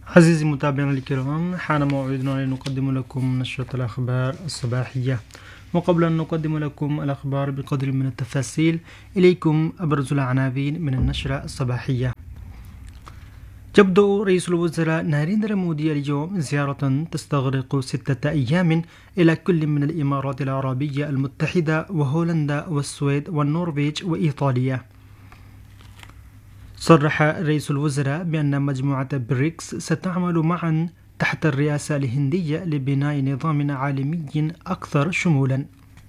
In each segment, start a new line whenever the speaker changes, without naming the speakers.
عزيزي المتابعين الكرام، حان موعدنا لنقدم لكم نشرة الأخبار الصباحية. وقبل أن نقدم لكم الأخبار بقدر من التفاصيل، إليكم أبرز العناوين من النشرة الصباحية. يبدأ رئيس الوزراء ناريندرا مودي اليوم زيارة تستغرق 6 أيام إلى كل من الإمارات العربية المتحدة وهولندا والسويد والنرويج وإيطاليا. صرح رئيس الوزراء بأن مجموعة بريكس ستعمل معا تحت الرئاسة الهندية لبناء نظام عالمي أكثر شمولا.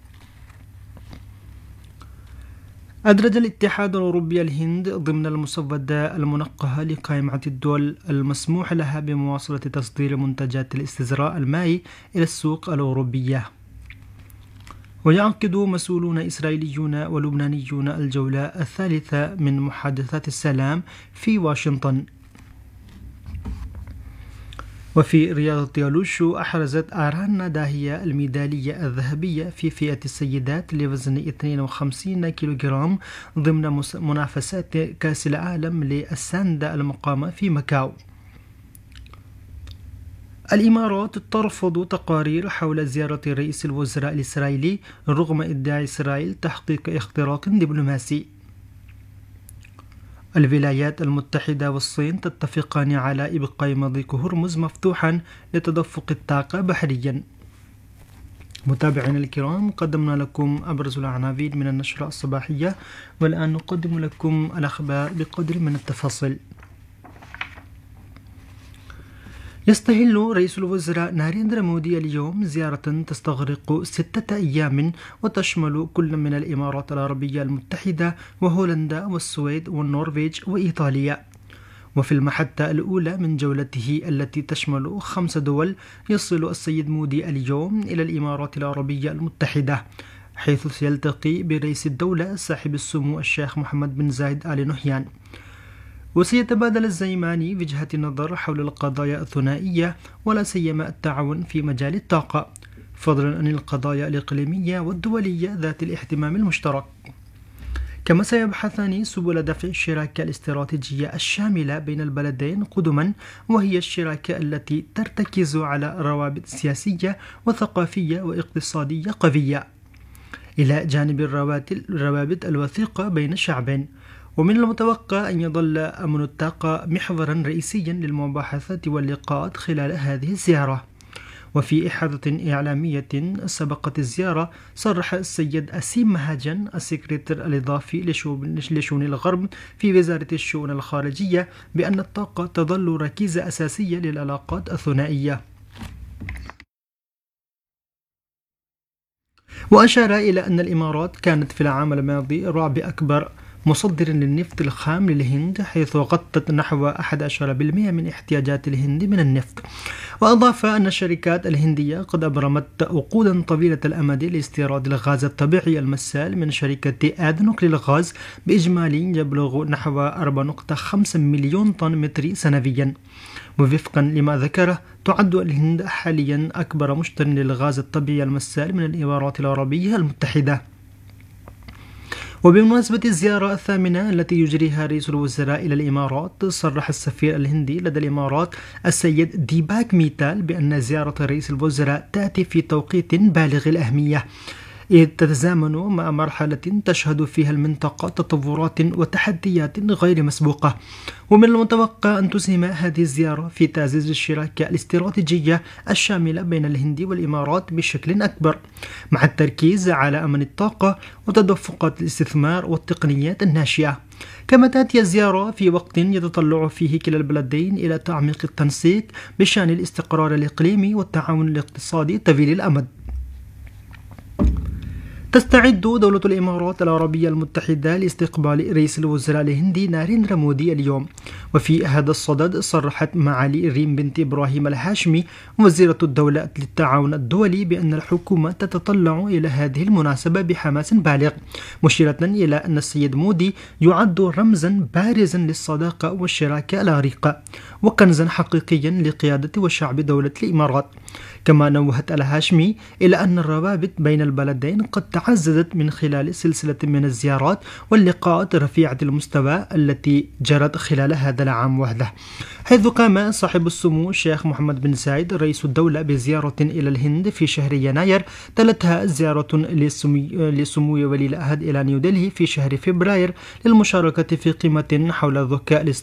أدرج الاتحاد الأوروبي الهند ضمن المسودة المنقهة لقائمة الدول المسموح لها بمواصلة تصدير منتجات الاستزراء المائي إلى السوق الأوروبية. ويعقد مسؤولون إسرائيليون ولبنانيون الجولة الثالثة من محادثات السلام في واشنطن. وفي رياضة يالوشو، أحرزت آرانا داهية الميدالية الذهبية في فئة السيدات لوزن 52 كيلوغرام ضمن منافسات كأس العالم للساندة المقامة في ماكاو. الإمارات ترفض تقارير حول زيارة رئيس الوزراء الإسرائيلي رغم ادعاء إسرائيل تحقيق اختراق دبلوماسي. الولايات المتحدة والصين تتفقان على إبقاء مضيق هرمز مفتوحا لتدفق الطاقة بحريا. متابعينا الكرام، قدمنا لكم أبرز العناوين من النشرة الصباحية، والآن نقدم لكم الأخبار بقدر من التفاصيل. يستهل رئيس الوزراء ناريندرا مودي اليوم زيارة تستغرق 6 أيام وتشمل كل من الإمارات العربية المتحدة وهولندا والسويد والنرويج وإيطاليا. وفي المحطة الأولى من جولته التي تشمل 5 دول، يصل السيد مودي اليوم إلى الإمارات العربية المتحدة، حيث سيلتقي برئيس الدولة صاحب السمو الشيخ محمد بن زايد آل نهيان. وسيتبادل الزعيمان وجهة النظر حول القضايا الثنائية ولا سيما التعاون في مجال الطاقة، فضلا عن القضايا الإقليمية والدولية ذات الاهتمام المشترك. كما سيبحثان سبل دفع الشراكة الاستراتيجية الشاملة بين البلدين قدما، وهي الشراكة التي ترتكز على روابط سياسية وثقافية واقتصادية قوية، إلى جانب الروابط الوثيقة بين الشعبين. ومن المتوقع أن يظل أمن الطاقة محورا رئيسيا للمباحثات واللقاءات خلال هذه الزيارة. وفي إحاطة إعلامية سبقت الزيارة، صرح السيد أسيم مهاجن السكرتير الإضافي لشؤون الغرب في وزارة الشؤون الخارجية بأن الطاقة تظل ركيزة أساسية للعلاقات الثنائية. وأشار إلى أن الإمارات كانت في العام الماضي رابع أكبر مصدر للنفط الخام للهند، حيث غطت نحو 11% من احتياجات الهند من النفط. وأضاف أن الشركات الهندية قد أبرمت عقودا طويلة الأمد لاستيراد الغاز الطبيعي المسال من شركة آدنوك للغاز بإجمالي يبلغ نحو 4.5 مليون طن متري سنويا. ووفقا لما ذكره، تعد الهند حاليا أكبر مشتر للغاز الطبيعي المسال من الإمارات العربية المتحدة. وبمناسبة الزيارة الثامنة التي يجريها رئيس الوزراء إلى الإمارات، صرح السفير الهندي لدى الإمارات السيد ديباك ميتال بأن زيارة رئيس الوزراء تأتي في توقيت بالغ الأهمية، إذ تتزامن مع مرحلة تشهد فيها المنطقة تطورات وتحديات غير مسبوقة. ومن المتوقع أن تسهم هذه الزيارة في تعزيز الشراكة الاستراتيجية الشاملة بين الهند والإمارات بشكل أكبر، مع التركيز على أمن الطاقة وتدفقات الاستثمار والتقنيات الناشئة. كما تأتي الزيارة في وقت يتطلع فيه كلا البلدين إلى تعميق التنسيق بشأن الاستقرار الإقليمي والتعاون الاقتصادي طويل الأمد. تستعد دولة الإمارات العربية المتحدة لاستقبال رئيس الوزراء الهندي ناريندرا مودي اليوم. وفي هذا الصدد، صرحت معالي ريم بنت إبراهيم الهاشمي وزيرة الدولة للتعاون الدولي بأن الحكومة تتطلع إلى هذه المناسبة بحماس بالغ، مشيرة إلى أن السيد مودي يعد رمزا بارزا للصداقة والشراكة العريقة وكنزا حقيقيا لقيادة وشعب دولة الإمارات. كما نوهت الهاشمي إلى أن الروابط بين البلدين قد تعززت من خلال سلسلة من الزيارات واللقاءات رفيعة المستوى التي جرت خلال هذا العام وحده، حيث قام صاحب السمو الشيخ محمد بن زايد رئيس الدولة بزيارة إلى الهند في شهر يناير، تلتها زيارة لسمو ولي العهد إلى نيودلهي في شهر فبراير للمشاركة في قمة حول الذكاء